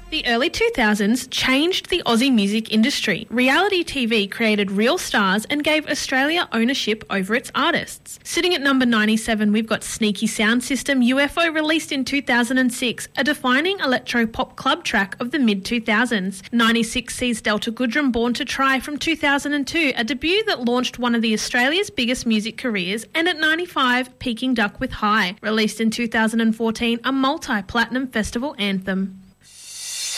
The early 2000s changed the Aussie music industry. Reality TV created real stars and gave Australia ownership over its artists. Sitting at number 97, we've got Sneaky Sound System UFO, released in 2006, a defining electro-pop club track of the mid-2000s. 96 sees Delta Goodrem Born to Try from 2002, a debut that launched one of Australia's biggest music careers. And at 95, Peking Duck with High, released in 2014, a multi-platinum festival anthem.